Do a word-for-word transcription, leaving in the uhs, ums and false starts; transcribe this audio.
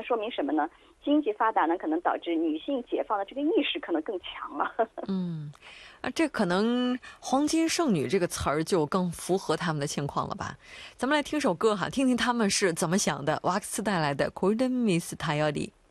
说明什么呢？经济发达呢，可能导致女性解放的这个意识可能更强了。 嗯，啊，这可能黄金剩女这个词儿就更符合他们的情况了吧。咱们来听首歌哈，听听他们是怎么想的。瓦克斯带来的 Golden Miss Tayori。